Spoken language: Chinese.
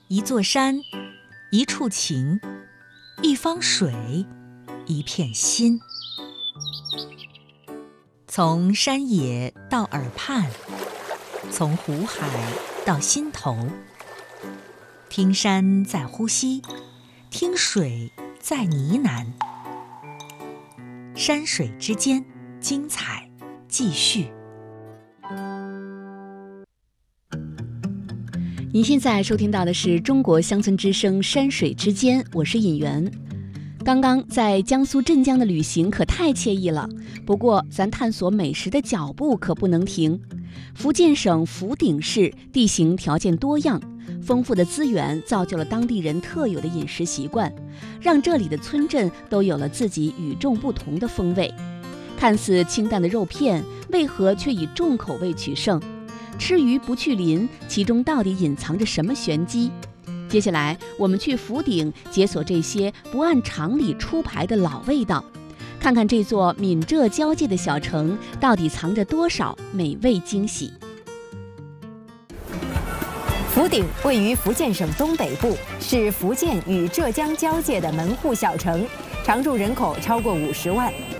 一座山，一处情，一方水，一片心。从山野到耳畔，从湖海到心头，听山在呼吸，听水在呢喃。山水之间，精彩继续。 您现在收听到的是中国乡村之声山水之间，我是尹媛。刚刚在江苏镇江的旅行可太惬意了，不过咱探索美食的脚步可不能停。福建省福鼎市地形条件多样，丰富的资源造就了当地人特有的饮食习惯，让这里的村镇都有了自己与众不同的风味。看似清淡的肉片，为何却以重口味取胜？吃鱼不去鳞，其中到底隐藏着什么玄机？接下来我们去福鼎解锁这些不按常理出牌的老味道，看看这座闽浙交界的小城到底藏着多少美味惊喜。 福鼎位于福建省东北部，是福建与浙江交界的门户小城，常住人口超过50万。